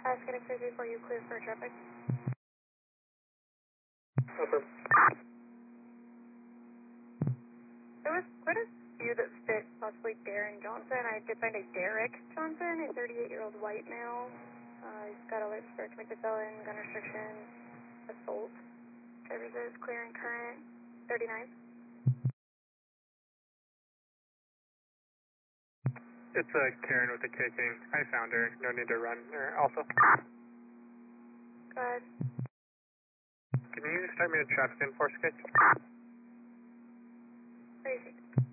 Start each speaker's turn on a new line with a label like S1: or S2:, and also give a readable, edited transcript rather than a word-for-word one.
S1: Getting 334, you clear for traffic.
S2: Over.
S1: There was quite a few that fit possibly Darren Johnson. I did find a Derek Johnson, a 38-year-old white male. He's got alerts for convicted felon, gun restriction, assault. Driver's is clear and current, 39.
S2: It's Karen with the kicking. I found her. No need to run her also.
S1: Go ahead.
S2: Can you start me a traffic enforcement?
S1: Crazy.